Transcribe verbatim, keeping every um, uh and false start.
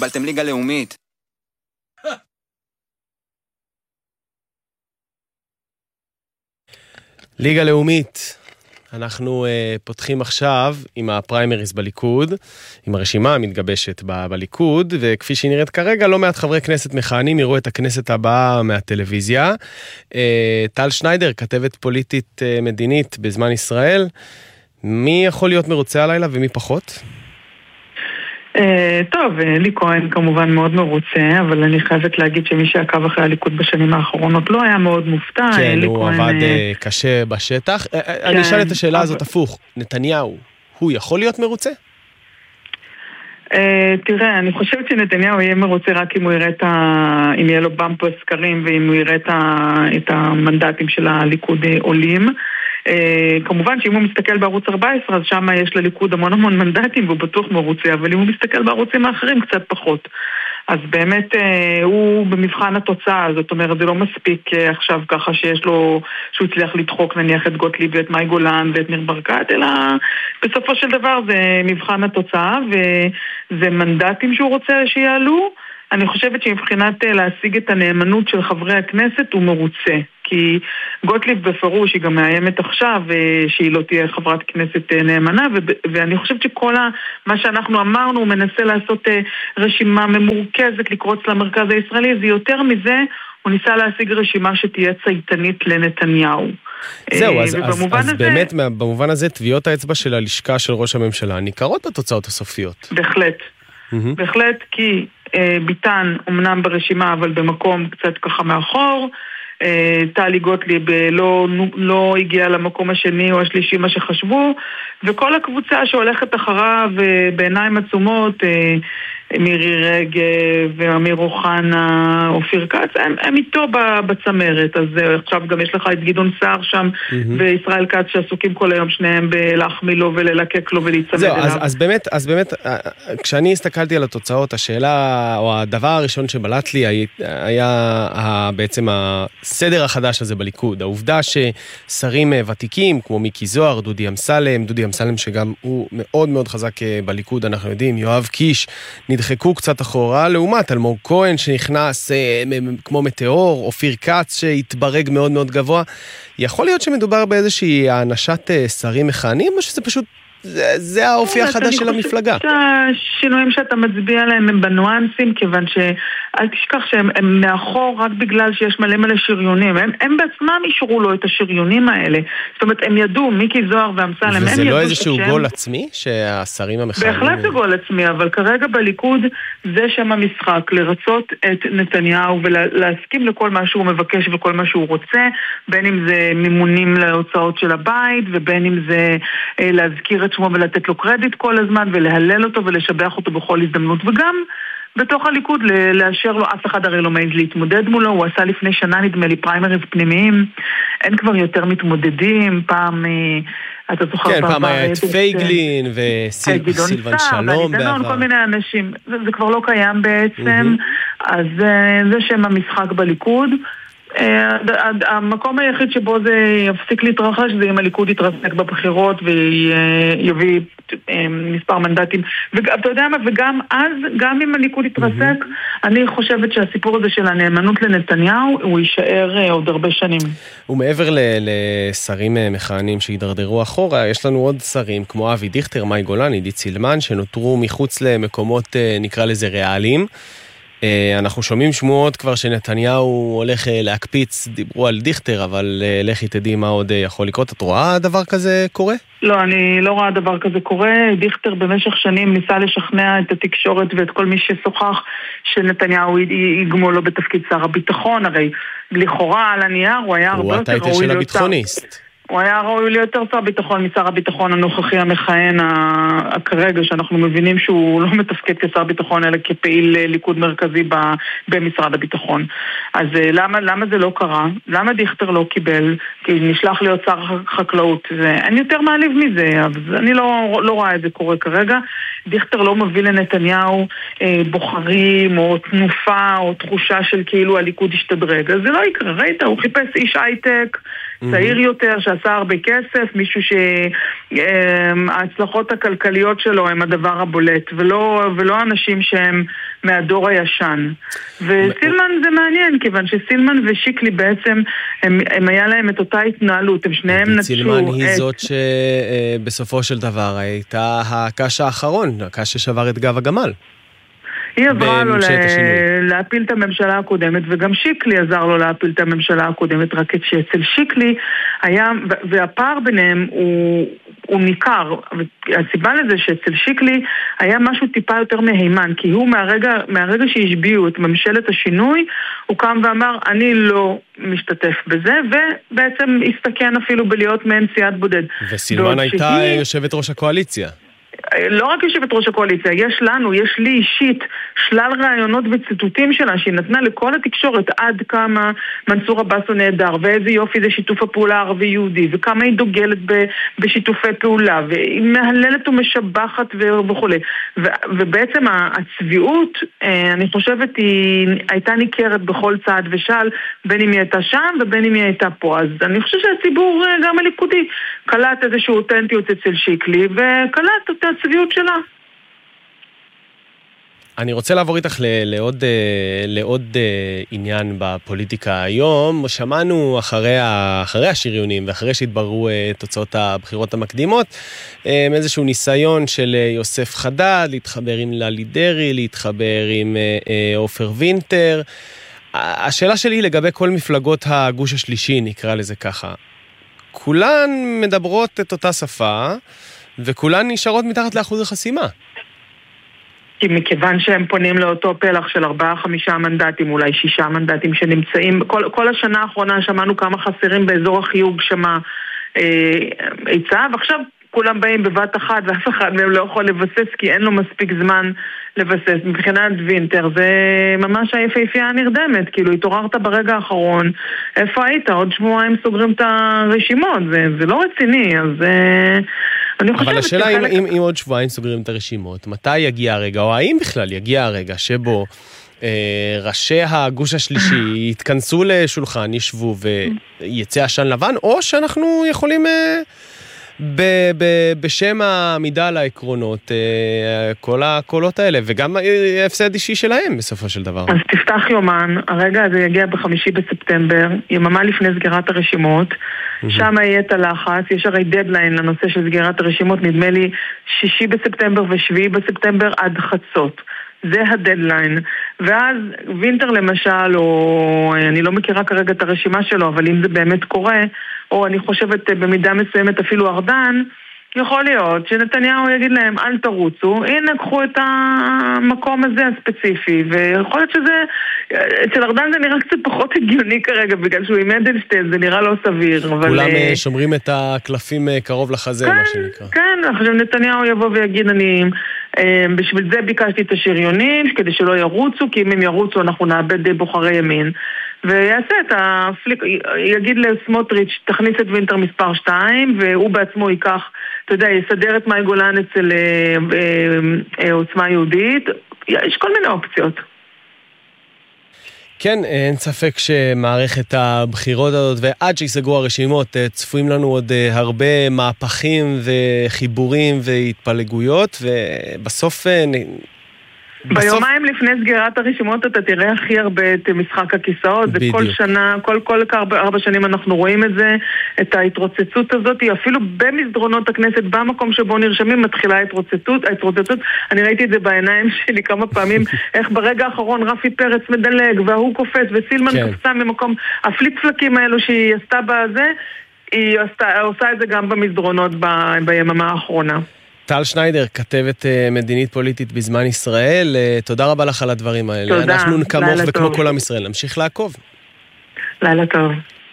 קיבלתם ליגה לאומית. ליגה לאומית. אנחנו uh, פותחים עכשיו עם הפריימריז בליכוד, עם הרשימה המתגבשת ב- בליכוד, וכפי שהיא נראית כרגע, לא מעט חברי כנסת מכהנים יראו את הכנסת הבאה מהטלוויזיה. Uh, טל שניידר, כתבת פוליטית uh, מדינית בזמן ישראל, מי יכול להיות מרוצה הלילה ומי פחות? טוב, אלי כהן כמובן מאוד מרוצה, אבל אני חייבת להגיד שמי שעקב אחרי הליכוד בשנים האחרונות לא היה מאוד מופתע. כן, הוא עבד קשה בשטח. אני אשאל את השאלה הזאת הפוך. נתניהו, הוא יכול להיות מרוצה? תראה, אני חושבת שנתניהו יהיה מרוצה רק אם הוא יראה את ה... אם יהיה לו במפ סקרים ואם הוא יראה את המנדטים של הליכוד עולים. Uh, כמובן שאם הוא מסתכל בערוץ ארבע עשרה אז שם יש לליכוד המון המון מנדטים והוא בטוח מרוצה, אבל אם הוא מסתכל בערוצים האחרים קצת פחות. אז באמת uh, הוא במבחן התוצאה, זאת אומרת זה לא מספיק uh, עכשיו ככה שיש לו, שהוא הצליח לדחוק נניח את גוטליב ואת מאי גולן ואת ניר ברקת, אלא בסופו של דבר זה מבחן התוצאה וזה מנדטים שהוא רוצה שיעלו. אני חושבת שמבחינת להשיג את הנאמנות של חברי הכנסת הוא מרוצה, כי גוטליב בפירוש היא גם מאיימת עכשיו שהיא לא תהיה חברת כנסת נאמנה, ואני חושבת שכל מה שאנחנו אמרנו הוא מנסה לעשות רשימה ממורכזת לקרוץ למרכז הישראלי, זה יותר מזה הוא ניסה להשיג רשימה שתהיה צייתנית לנתניהו. זהו, אז, אז, אז הזה, באמת במובן הזה תביעות האצבע של הלשכה של ראש הממשלה ניכרות בתוצאות הסופיות. בהחלט, mm-hmm. בהחלט, כי ביטן אמנם ברשימה אבל במקום קצת ככה מאחור, טלי גוטליב לא, לא הגיעה למקום השני או השלישי מה שחשבו, וכל הקבוצה שהולכת אחריו בעיניים עצומות, מירי רגב ואמיר אוחנה, אופיר כץ, הם, הם איתו בצמרת. אז עכשיו גם יש לך את גדעון סער שם mm-hmm. וישראל כץ שעסוקים כל היום שניהם בלהחמיא לו וללקק לו ולהצמד זהו, אליו. אז, אז באמת, אז באמת, כשאני הסתכלתי על התוצאות, השאלה או הדבר הראשון שבלט לי היה, היה בעצם הסדר החדש הזה בליכוד. העובדה ששרים ותיקים כמו מיקי זוהר, דודי אמסלם, דודי אמסלם שגם הוא מאוד מאוד חזק בליכוד, אנחנו יודעים, יואב קיש, נדחקו קצת אחורה, לעומת אלמוג כהן שנכנס אה, כמו מטאור, אופיר כץ שהתברג מאוד מאוד גבוה. יכול להיות שמדובר באיזושהי האנשת אה, שרים מכהנים, או שזה פשוט, זה, זה האופי החדש של המפלגה? השינויים שאתה מצביע עליהם הם בנואנסים, כיוון שאל תשכח שהם הם מאחור רק בגלל שיש מלא מלא שריונים. הם, הם בעצמם אישרו לו את השריונים האלה. זאת אומרת, הם ידעו, מיקי זוהר ואמסלם, וזה לא איזשהו גול עצמי שהשרים המכהנים? בהחלט זה גול עצמי, אבל כרגע בליכוד זה שם המשחק, לרצות את נתניהו ולהסכים לכל מה שהוא מבקש וכל מה שהוא רוצה, בין אם זה מימונים להוצאות של הבית, ובין אם זה אה, להזכיר את שמו ולתת לו קרדיט כל הזמן ולהלל אותו ולשבח אותו בכל הזדמנות, וגם בתוך הליכוד לאשר לו, אף אחד הרי לא מעז להתמודד מולו. הוא עשה לפני שנה נדמה לי פריימריז פנימיים, אין כבר יותר מתמודדים. פעם אתה זוכר כן, פעם היה את פייגלין וסילבן שלום בעבר, כל מיני אנשים, זה כבר לא קיים בעצם. אז זה שם המשחק בליכוד. המקום היחיד שבו זה יפסיק להתרחש זה אם הליכוד יתרסק בבחירות ויביא מספר מנדטים, ואתה יודע מה, וגם אז, גם אם הליכוד יתרסק, אני חושבת שהסיפור הזה של הנאמנות לנתניהו הוא יישאר עוד הרבה שנים. ומעבר לשרים מכהנים שהידרדרו אחורה, יש לנו עוד שרים כמו אבי דיכטר, מאי גולן, עידית סילמן, שנותרו מחוץ למקומות נקרא לזה ריאליים. אנחנו שומעים שמועות כבר שנתניהו הולך להקפיץ, דיברו על דיכטר, אבל לכי תדעי מה עוד יכול לקרות. את רואה דבר כזה קורה? לא, אני לא רואה דבר כזה קורה. דיכטר במשך שנים ניסה לשכנע את התקשורת ואת כל מי ששוחח שנתניהו יגמו לו בתפקיד שר הביטחון, הרי לכאורה על הנייר הוא היה הרבה יותר ראוי להיות שר. הוא היה ראוי ליותר שר ביטחון משר הביטחון הנוכחי המכהן כרגע, שאנחנו מבינים שהוא לא מתפקד כשר ביטחון אלא כפעיל ליכוד מרכזי במשרד הביטחון. אז למה, למה זה לא קרה? למה דיכטר לא קיבל? כי נשלח להיות שר חקלאות. אין יותר מעליב מזה, אבל אני לא, לא רואה את זה קורה כרגע. דיכטר לא מביא לנתניהו אה, בוחרים או תנופה או תחושה של כאילו הליכוד ישתדרג. אז זה לא יקרה, ראית, הוא חיפש איש הייטק, צעיר יותר, שעשה הרבה כסף, מישהו שההצלחות הכלכליות שלו הם הדבר הבולט, ולא, ולא אנשים שהם מהדור הישן. וסילמן זה מעניין, כיוון שסילמן ושיקלי בעצם, הם, הם היה להם את אותה התנהלות, הם שניהם נטשו... סילמן היא זאת שבסופו של דבר הייתה הקש האחרון, הקש ששבר את גב הגמל. היא עברה לו להפיל את הממשלה הקודמת, וגם שיקלי עזר לו להפיל את הממשלה הקודמת, רק שאצל שיקלי היה, והפער ביניהם הוא, הוא ניכר. הסיבה לזה שאצל שיקלי היה משהו טיפה יותר מהימן, כי הוא מהרגע, מהרגע שהשביעו את ממשלת השינוי, הוא קם ואמר, אני לא משתתף בזה, ובעצם הסתכן אפילו בלהיות מעין סיעת בודד. וסילמן הייתה שהיא... יושבת ראש הקואליציה. לא רק יושבת ראש הקואליציה, יש לנו, יש לי אישית שלל רעיונות וציטוטים שלה שהיא נתנה לכל התקשורת עד כמה מנסור עבאס הוא נהדר, ואיזה יופי זה שיתוף הפעולה הערבי-יהודי, וכמה היא דוגלת ב, בשיתופי פעולה, והיא מהללת ומשבחת וכו'. ובעצם הצביעות, אני חושבת, היא הייתה ניכרת בכל צעד ושל, בין אם היא הייתה שם ובין אם היא הייתה פה. אז אני חושבת שהציבור גם הליכודי קלט איזושהי אותנטיות אצל שיקלי, וקלט אותה הצביעות שלה. אני רוצה לעבור איתך לעוד, לעוד עניין בפוליטיקה היום. שמענו אחרי, אחרי השריונים ואחרי שהתבררו תוצאות הבחירות המקדימות, איזשהו ניסיון של יוסף חדד להתחבר עם ללי דרעי, להתחבר עם עופר וינטר. השאלה שלי לגבי כל מפלגות הגוש השלישי, נקרא לזה ככה. כולן מדברות את אותה שפה, וכולן נשארות מתחת לאחוז החסימה. כי מכיוון שהם פונים לאותו פלח של ארבעה, חמישה מנדטים, אולי שישה מנדטים שנמצאים, כל, כל השנה האחרונה שמענו כמה חסרים באזור החיוג שמה היצע, ועכשיו כולם באים בבת אחת, ואף אחד מהם לא יכול לבסס, כי אין לו מספיק זמן לבסס. מבחינת וינטר, זה ממש היפהפייה הנרדמת, כאילו התעוררת ברגע האחרון, איפה היית? עוד שבועיים סוגרים את הרשימות, זה, זה לא רציני, אז... אבל השאלה אם, אם, אם עוד שבועיים סוגרים את הרשימות, מתי יגיע הרגע, או האם בכלל יגיע הרגע שבו אה, ראשי הגוש השלישי יתכנסו לשולחן, ישבו ויצא עשן לבן, או שאנחנו יכולים אה, ב, ב, בשם העמידה על העקרונות, אה, כל הקולות האלה, וגם הפסד אישי שלהם בסופו של דבר. אז תפתח יומן, הרגע הזה יגיע בחמישי בספטמבר, יממה לפני סגירת הרשימות, שם יהיה את הלחץ, יש הרי דדליין לנושא של סגירת הרשימות, נדמה לי שישי בספטמבר ושביעי בספטמבר עד חצות. זה הדדליין. ואז וינטר למשל, או אני לא מכירה כרגע את הרשימה שלו, אבל אם זה באמת קורה, או אני חושבת במידה מסוימת אפילו ארדן, יכול להיות שנתניהו יגיד להם, אל תרוצו, הנה קחו את המקום הזה הספציפי, ויכול להיות שזה, אצל ארדן זה נראה קצת פחות הגיוני כרגע, בגלל שהוא עם אדלשטיין, זה נראה לא סביר. כולם שומרים את הקלפים קרוב לחזה, מה שנקרא. כן, עכשיו נתניהו יבוא ויגיד, אני, בשביל זה ביקשתי את השריונים, כדי שלא ירוצו, כי אם הם ירוצו אנחנו נאבד בוחרי ימין. ויעשה את הפליק, יגיד לסמוטריץ' תכניס את וינטר מספר שתיים, והוא בעצמו ייקח, אתה יודע, יסדר את מאי גולן אצל אה, אה, עוצמה יהודית. יש כל מיני אופציות. כן, אין ספק שמערכת הבחירות הזאת, ועד שיסגרו הרשימות, צפויים לנו עוד הרבה מהפכים וחיבורים והתפלגויות, ובסוף... ביומיים לפני סגירת הרשימות אתה תראה הכי הרבה את משחק הכיסאות, וכל שנה, כל, כל ארבע שנים אנחנו רואים את זה, את ההתרוצצות הזאת, אפילו במסדרונות הכנסת, במקום שבו נרשמים, מתחילה ההתרוצצות, ההתרוצצות, אני ראיתי את זה בעיניים שלי כמה פעמים, איך ברגע האחרון רפי פרץ מדלג, והוא קופץ, וסילמן כן. קפצה ממקום, הפליק פלקים האלו שהיא עשתה בזה, היא עשתה, עושה את זה גם במסדרונות ב, ביממה האחרונה. טל שניידר, כתבת מדינית פוליטית בזמן ישראל, תודה רבה לך על הדברים האלה. תודה, אנחנו כמוך וכמו כל עם ישראל, נמשיך לעקוב. לילה טוב.